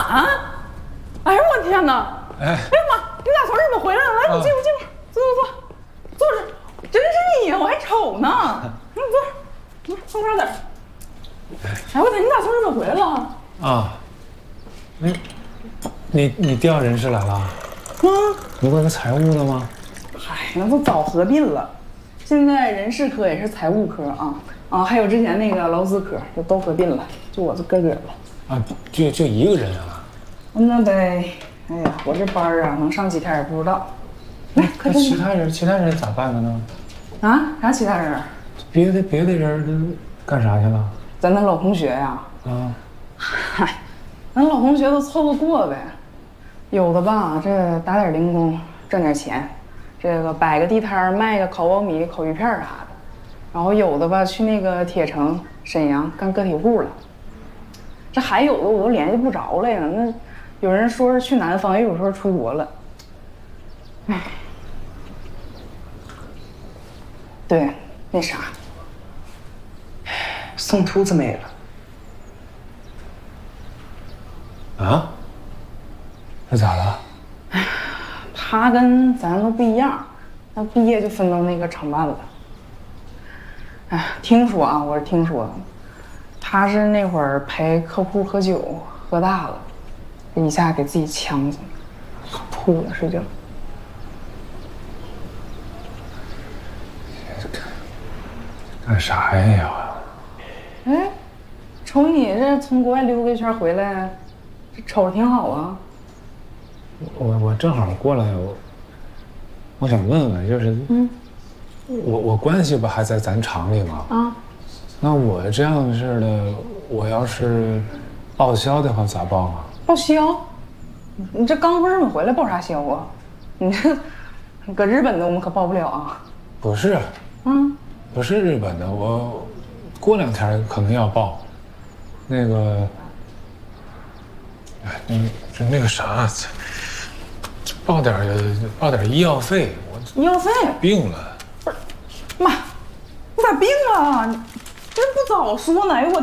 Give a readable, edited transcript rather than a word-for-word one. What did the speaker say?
啊！哎呦我天哪！哎呀妈！你咋从日本回来了？来，你进屋，坐着。真是你，我还瞅呢。坐，送点儿。哎我天，你咋从日本回来了？ 啊，你调人事来了？你问个财务的吗？ 嗨，那都早合并了。现在人事科也是财务科啊，还有之前那个劳资科就都合并了，就我这个了。 啊，就一个人啊？ 那得，哎呀，我这班啊能上几天也不知道。来，快坐。 其他人咋办的呢？ 啊？啥其他人？ 别的人干啥去了？ 咱那老同学呀。 啊。 嗨，咱老同学都凑合过呗。有的吧，这打点零工挣点钱，这个摆个地摊卖个烤苞米、烤鱼片啥的。然后有的吧，去那个铁城、沈阳干个体户了。这还有的我都联系不着了呀。那有人说是去南方，也有说是出国了。唉，对，那啥，宋秃子没了。 啊？那咋了？ 他跟咱都不一样，他毕业就分到那个厂办了。哎，听说啊，我是听说，他是那会儿陪客户喝酒喝大了，一下给自己呛死了，吐了睡觉。 干啥呀？ 哎，瞅你这从国外溜达一圈回来，这瞅着挺好啊。 我正好过来，我想问问，就是我关系不还在咱厂里吗？啊，那我这样式的，我要是报销的话咋报啊？ 报销？你这刚从日本回来报啥销啊？你这搁日本的我们可报不了啊。 不是，不是日本的，我过2天可能要报。那个，那个啥，报点医药费。 医药费？ 病了。 不是，妈，你咋病了？你这不早说呢？哎我。